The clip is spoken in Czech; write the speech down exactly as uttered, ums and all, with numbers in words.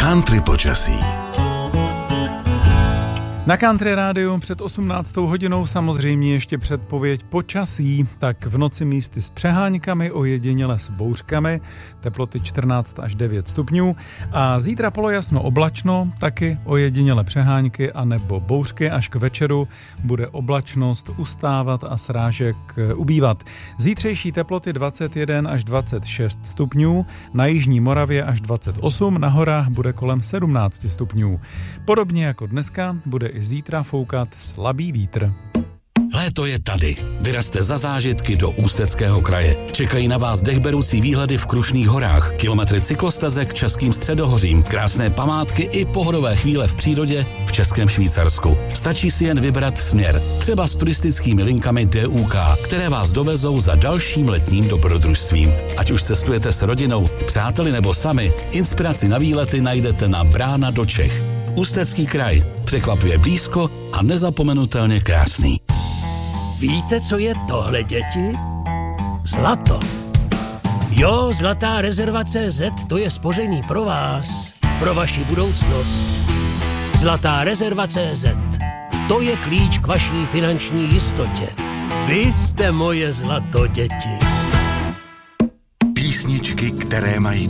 Country počasí. Na Country rádiu před osmnáctou hodinou samozřejmě ještě předpověď počasí, tak v noci místy s přeháňkami, ojediněle s bouřkami, teploty čtrnáct až devět stupňů a zítra polojasno oblačno, taky ojediněle přeháňky a nebo bouřky, až k večeru bude oblačnost ustávat a srážek ubývat. Zítřejší teploty dvacet jedna až dvacet šest stupňů, na jižní Moravě až dvacet osm, na horách bude kolem sedmnáct stupňů. Podobně jako dneska bude i zítra foukat slabý vítr. Léto je tady. Vyrazte za zážitky do Ústeckého kraje. Čekají na vás dechberoucí výhledy v Krušných horách, kilometry cyklostezek Českým středohořím, krásné památky i pohodové chvíle v přírodě v Českém Švýcarsku. Stačí si jen vybrat směr, třeba s turistickými linkami D U K, které vás dovezou za dalším letním dobrodružstvím. Ať už cestujete s rodinou, přáteli nebo sami, inspiraci na výlety najdete na Brána do Čech. Ústecký kraj. Překvapuje blízko a nezapomenutelně krásný. Víte, co je tohle, děti? Zlato. Jo, Zlatá rezerva C Z, to je spoření pro vás, pro vaši budoucnost. Zlatá rezerva C Z, to je klíč k vaší finanční jistotě. Vy jste moje zlato, děti. Písničky, které mají